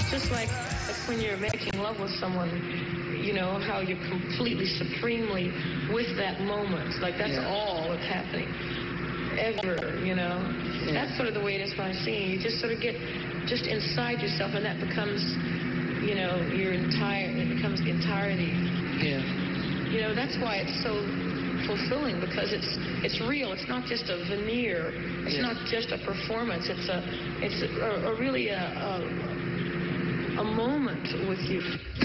just like when you're making love with someone, you know, how you're completely, supremely with that moment. Like, that's all that's happening ever, you know. That's sort of the way it is when I'm singing. You just sort of get just inside yourself, and that becomes, you know, it becomes the entirety. Yeah. You know, that's why it's so fulfilling, because it's real. It's not just a veneer. It's not just a performance. It's really a moment with you.